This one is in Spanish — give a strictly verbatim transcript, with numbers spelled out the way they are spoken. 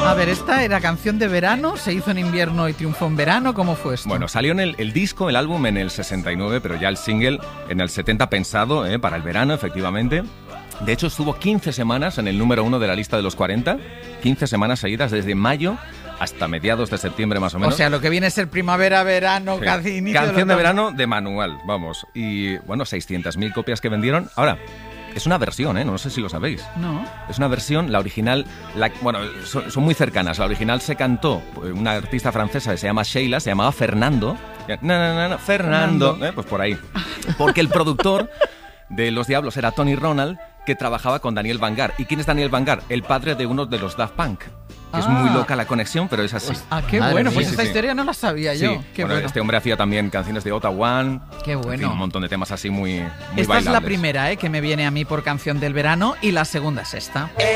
A ver, ¿esta era canción de verano? ¿Se hizo en invierno y triunfó en verano? ¿Cómo fue esto? Bueno, salió en el, el disco, el álbum en el sesenta y nueve, pero ya el single en el setenta pensado, ¿eh? Para el verano, efectivamente. De hecho, estuvo quince semanas en el número uno de la lista de los cuarenta, quince semanas seguidas desde mayo hasta mediados de septiembre más o menos. O sea, lo que viene a ser primavera, verano, Sí. casi inicio Canción de, de verano de manual, vamos. Y bueno, seiscientas mil copias que vendieron. Ahora, es una versión, ¿eh? No sé si lo sabéis. No. Es una versión, la original, la, bueno, son, son muy cercanas. La original se cantó una artista francesa que se llama Sheila, se llamaba Fernando. Na, na, na, na, Fernando, Fernando. ¿eh? Pues por ahí. Porque el productor de Los Diablos era Tony Ronald, que trabajaba con Daniel Vangar. ¿Y quién es Daniel Vangar? El padre de uno de los Daft Punk. Que Ah. es muy loca la conexión, pero es así. Ah, qué Madre bueno. mía. Pues Sí, esta sí, sí. historia no la sabía Sí, yo. Qué bueno, bueno. este hombre hacía también canciones de Otta One. Qué En bueno. fin, un montón de temas así muy, muy Esta es la bailables. primera, ¿eh? Que me viene a mí por canción del verano y la segunda es esta.